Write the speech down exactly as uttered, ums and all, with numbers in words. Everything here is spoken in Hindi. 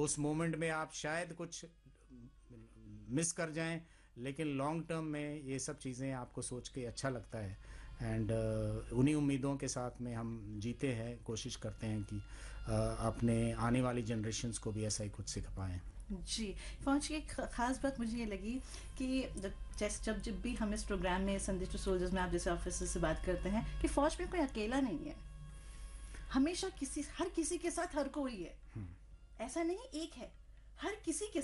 उस मोमेंट में आप शायद कुछ मिस कर जाएं, लेकिन लॉन्ग टर्म में ये सब चीज़ें आपको सोच के अच्छा लगता है। एंड uh, उन्हीं उम्मीदों के साथ में हम जीते हैं, कोशिश करते हैं कि uh, अपने आने वाली जनरेशन्स को भी ऐसा ही कुछ सिखा पाएँ। जी, फौज की एक ख ख़ास बात मुझे ये लगी कि जब जैसे जब जब भी हम इस प्रोग्राम में संदेश टू सोल्जर्स में आप जैसे ऑफिसर से बात करते हैं कि फौज में कोई अकेला नहीं है। हमेशा किसी हर किसी के साथ हर कोई है। ऐसा नहीं एक है, हर किसी के